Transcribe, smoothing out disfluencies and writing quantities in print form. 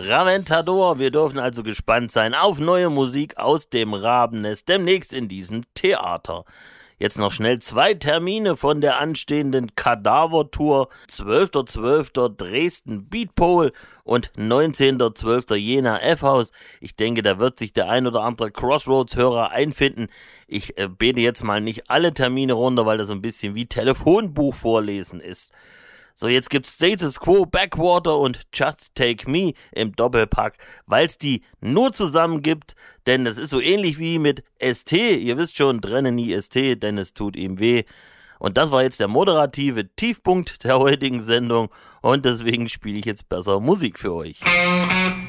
Raventador. Wir dürfen also gespannt sein auf neue Musik aus dem Rabennest, demnächst in diesem Theater. Jetzt noch schnell 2 Termine von der anstehenden Kadaver-Tour. 12.12. Dresden Beatpole und 19.12. Jena F-Haus. Ich denke, da wird sich der ein oder andere Crossroads-Hörer einfinden. Ich bete jetzt mal nicht alle Termine runter, weil das so ein bisschen wie Telefonbuch vorlesen ist. So, jetzt gibt's Status Quo, Backwater und Just Take Me im Doppelpack, weil es die nur zusammen gibt, denn das ist so ähnlich wie mit ST, ihr wisst schon, trenne nie ST, denn es tut ihm weh. Und das war jetzt der moderative Tiefpunkt der heutigen Sendung und deswegen spiele ich jetzt besser Musik für euch.